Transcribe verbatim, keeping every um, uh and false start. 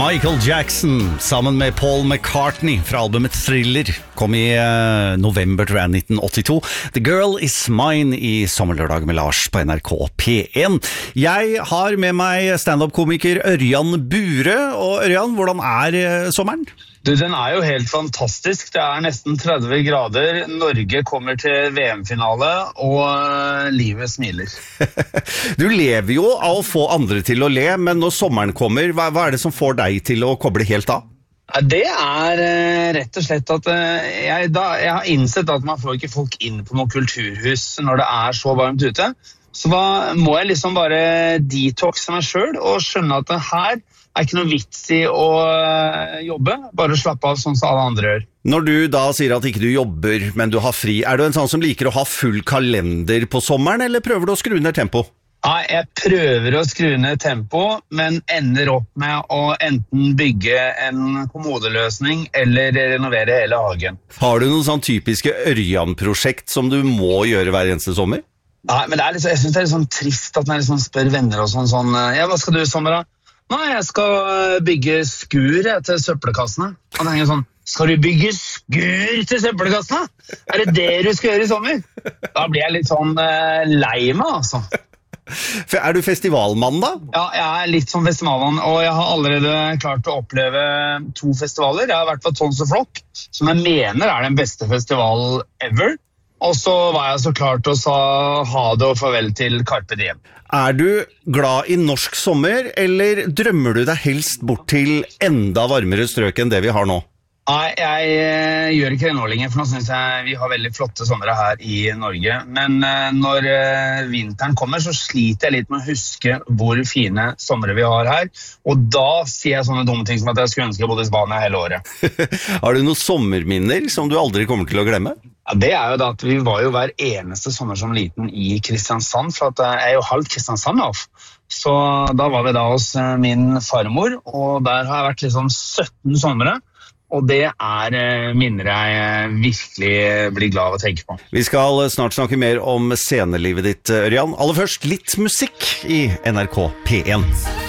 Michael Jackson sammen med Paul McCartney fra albumet Thriller kom i uh, november tror jeg, nitten åttito. The Girl Is Mine i Sommerlørdag med Lars på N R K P én. Jeg har med meg stand-up-komiker Ørjan Bure. Og Ørjan, hvordan er uh, sommeren? Du, den er jo helt fantastisk. Det er nesten tretti grader. Norge kommer til V M-finale, og uh, livet smiler. Du lever jo av å få andre til å le, men når sommeren kommer, hva, hva er det som får deg til å koble helt av? Det er uh, rett og slett at uh, jeg, da, jeg har innsett at man får ikke folk inn på noe kulturhus når det er så varmt ute. Så da må jeg liksom bare detoxe meg selv og skjønne at det her er ikke noe vits i å jobbe, bare slappe av sånn som alle andre gjør. Når du da sier at ikke du jobber, men du har fri, er du en sånn som liker å ha full kalender på sommeren, eller prøver du å skru ned tempo? Ja, jeg prøver å skru ned tempo, men ender opp med å enten bygge en kommodeløsning eller renovere hele hagen. Har du noen sånn typiske Ørjan-prosjekt som du må gjøre hver eneste sommer? Nei, men det er liksom, jeg synes det er litt sånn trist at når jeg liksom spør venner og sånn, sånn, ja, hva skal du i sommer da? Nei, jeg skal bygge skur til søppelkassene. Og det henger sånn, skal du bygge skur til søppelkassene? Er det det du skal gjøre i sommer? Da blir jeg litt sånn uh, lei meg, altså. Er du festivalmann da? Ja, jeg er litt som festivalmann, og jeg har allerede klart å oppleve to festivaler. Jeg har vært på Tons of Rock, som jeg mener er den beste festival ever. Og så var jeg så klart å sa ha det og farvel til Carpe Diem. Er du glad i norsk sommer, eller drømmer du deg helst bort til enda varmere strøk enn det vi har nå? Nei, jeg eh, gjør ikke det nå lenger, for nå synes jeg vi har veldig flotte somre her i Norge. Men eh, når eh, vinteren kommer, så sliter jeg litt med å huske hvor fine somre vi har her. Og da sier jeg sånne dumme ting som at jeg skulle ønske jeg bodde i Spania hele året. Har du noen sommerminner som du aldri kommer til å glemme? Ja, det er jo da at vi var jo hver eneste sommer som liten i Kristiansand, for at jeg er jo halvt Kristiansand av. Så da var vi da hos min farmor, og der har jeg vært liksom sytten somre. Og det er minner jeg virkelig blir glad av å tenke på. Vi skal snart snakke mer om scenelivet ditt, Ørjan. Aller først litt musikk i N R K P én.